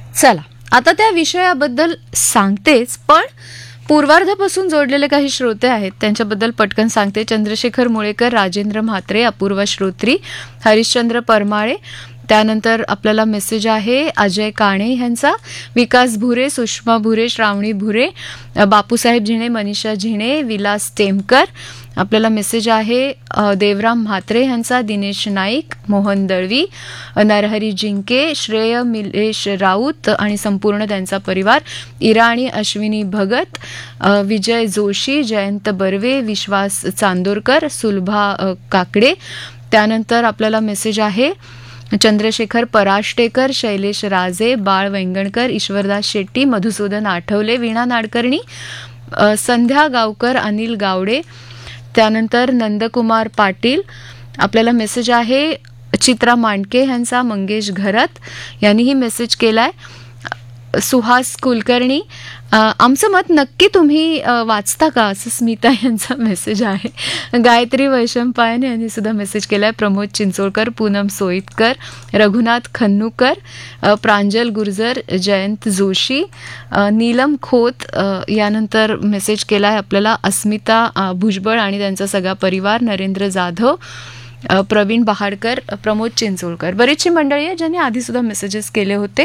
चला आता त्या विषयाबद्दल सांगतेच, पण पूर्वार्धापासून जोडलेले काही श्रोते आहेत त्यांच्याबद्दल पटकन सांगते. चंद्रशेखर मुळेकर, राजेंद्र म्हात्रे, अपूर्वा श्रोत्री, हरिश्चंद्र परमाळे. त्यानंतर आपल्याला मेसेज आहे अजय काणे ह्यांचा, विकास भुरे, सुषमा भुरे, श्रावणी भुरे, बापूसाहेब झिणे, मनीषा झिणे, विलास टेमकर. आपल्याला मेसेज आहे देवराम म्हात्रे ह्यांचा, दिनेश नाईक, मोहन दळवी, नरहरी जिंके, श्रेय मिलेश राऊत आणि संपूर्ण त्यांचा परिवार, इरा आणि अश्विनी भगत, विजय जोशी, जयंत बर्वे, विश्वास चांदोरकर, सुलभा काकडे. त्यानंतर आपल्याला मेसेज आहे चंद्रशेखर पराष्टेकर, शैलेश राजे, बाळ वेंगणकर, ईश्वरदास शेट्टी, मधुसूदन आठवले, वीणा नाडकर्णी, संध्या गावकर, अनिल गावडे. त्यानंतर नंदकुमार पाटील. आपल्याला मेसेज आहे चित्रा मांडके ह्यांचा, मंगेश घरत यांनीही मेसेज केलाय, सुहास कुलकर्णी. आमचं मत नक्की तुम्ही वाचता का, असं स्मिता यांचा मेसेज आहे. गायत्री वैशंपायन यांनी सुद्धा मेसेज केलाय, प्रमोद चिंचोळकर, पूनम सोईतकर, रघुनाथ खन्नूकर, प्रांजल गुर्जर, जयंत जोशी, नीलम खोत. यानंतर मेसेज केलाय आपल्याला अस्मिता भुजबळ आणि त्यांचा सगळा परिवार, नरेंद्र जाधव, प्रवीण बहाडकर, प्रमोद चिंचोळकर. बरीचशी मंडळी आहे ज्यांनी आधी सुद्धा मेसेजेस केले होते.